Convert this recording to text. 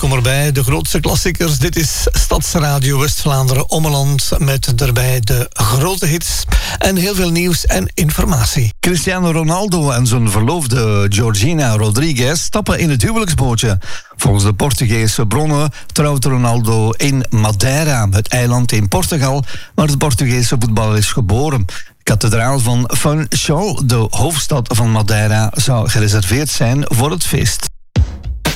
welkom erbij. De grootste klassiekers. Dit is Stadsradio West-Vlaanderen Ommeland met daarbij de grote hits en heel veel nieuws en informatie. Cristiano Ronaldo en zijn verloofde Georgina Rodriguez stappen in het huwelijksbootje. Volgens de Portugese bronnen trouwt Ronaldo in Madeira, het eiland in Portugal, waar de Portugese voetballer is geboren. De kathedraal van Funchal, de hoofdstad van Madeira, zou gereserveerd zijn voor het feest.